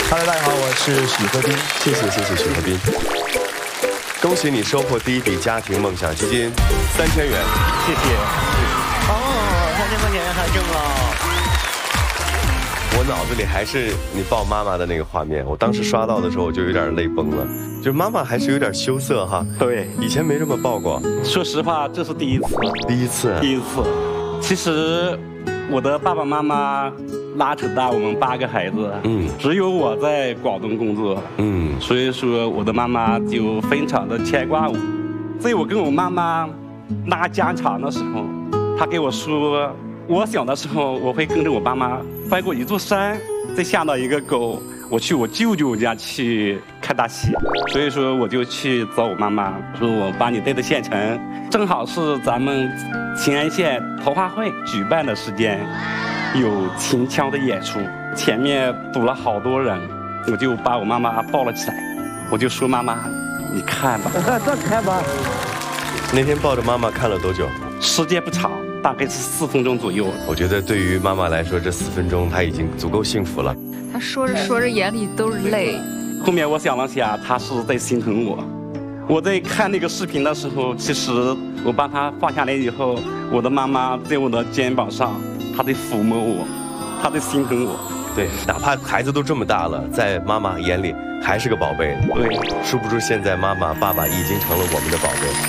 Hello， 大家好，我是许和斌。 谢谢许和斌，恭喜你收获第一笔家庭梦想基金3000元。 谢谢。哦，3000块钱还挣了。 我脑子里还是你抱妈妈的那个画面，我当时刷到的时候我就有点泪崩了，就是妈妈还是有点羞涩哈。 对， 以前没这么抱过。 说实话，这是第一次。 第一次。 其实我的爸爸妈妈拉扯大我们8个孩子，只有我在广东工作，所以说我的妈妈就非常的牵挂我。在我跟我妈妈拉家常的时候，她给我说，我小的时候我会跟着我妈妈翻过一座山，再下到一个沟，我去我舅舅家去看大戏。所以说我就去找我妈妈，说我把你带到县城，正好是咱们秦安县桃花会举办的时间，有秦腔的演出，前面堵了好多人，我就把我妈妈抱了起来，我就说妈妈，你看吧， 这看吧。 那天抱着妈妈看了多久？ 时间不长，大概是4分钟左右。 我觉得对于妈妈来说，这4分钟她已经足够幸福了。 她说着说着眼里都是泪。 后面我想了想，她是在心疼我。我在看那个视频的时候，其实我把她放下来以后，我的妈妈在我的肩膀上，她在抚摸我，她在心疼我。 对，哪怕孩子都这么大了，在妈妈眼里还是个宝贝。 对， 殊不知现在妈妈、爸爸已经成了我们的宝贝。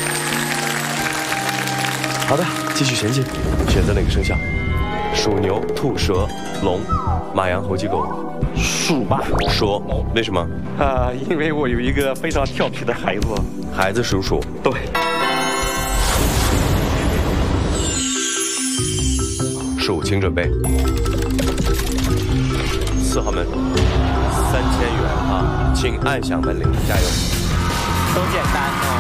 好的，继续前进，选择哪个生肖？属牛、兔、蛇、龙、马、羊、猴、鸡、狗。 属吧。 属，为什么？ 因为我有一个非常调皮的孩子。 孩子属鼠。 对。 属，请准备。4号门，3000元啊，请按响门铃，加油。 都简单哦。